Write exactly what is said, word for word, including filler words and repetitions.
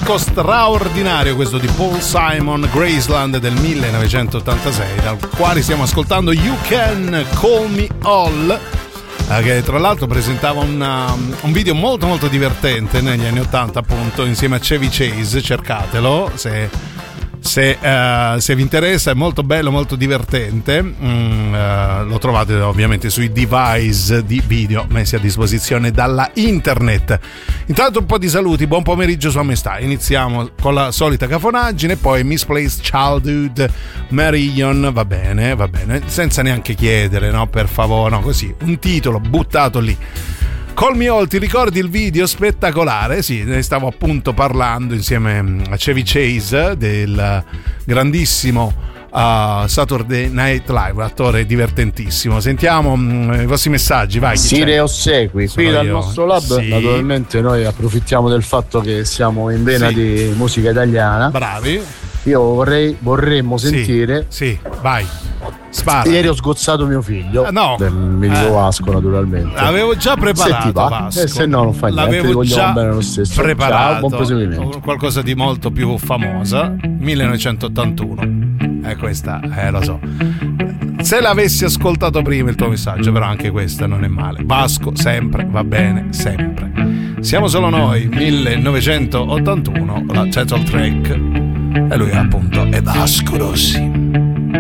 disco straordinario, questo di Paul Simon, Graceland del millenovecentottantasei, dal quale stiamo ascoltando You Can Call Me All, che tra l'altro presentava una, un video molto molto divertente negli anni ottanta, appunto, insieme a Chevy Chase. Cercatelo se Se, uh, se vi interessa, è molto bello, molto divertente. mm, uh, lo trovate ovviamente sui device di video messi a disposizione dalla internet. Intanto un po' di saluti, buon pomeriggio Sua Maestà. Iniziamo con la solita cafonaggine, poi Misplaced Childhood, Marion, va bene, va bene, senza neanche chiedere, no, per favore, no, così, un titolo buttato lì. Call Me All, ti ricordi il video spettacolare? Sì, ne stavo appunto parlando insieme a Chevy Chase del grandissimo uh, Saturday Night Live, un attore divertentissimo. Sentiamo um, i vostri messaggi, vai. Sire Ossequi, qui dal nostro lab, sì. Naturalmente noi approfittiamo del fatto che siamo in vena sì. di musica italiana. Bravi. Io vorrei, vorremmo sentire. Sì, sì, vai. Spara. Ieri ho sgozzato mio figlio, ah, no. del mitico eh. Vasco, naturalmente. L'avevo già preparato, se ti va, Vasco. E se no non fa niente, l'avevo già bene lo stesso. preparato. Ciao, buon proseguimento. Qualcosa di molto più famosa, millenovecentottantuno. È questa, eh lo so. Se l'avessi ascoltato prima il tuo messaggio, però anche questa non è male. Vasco sempre va bene, sempre. Siamo solo noi, millenovecentottantuno, la title track. E lui appunto è Vasco Rossi.